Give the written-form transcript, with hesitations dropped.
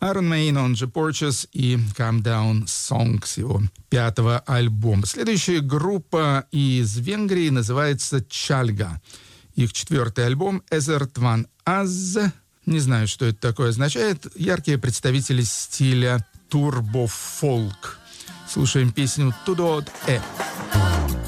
Iron Maiden, он же Porches и Calm Down Songs, его 5-го альбома. Следующая группа из Венгрии называется Чальга. Их 4-й альбом Ezert van Az. Не знаю, что это такое означает. Яркие представители стиля турбофолк. Слушаем песню «Tudod-e».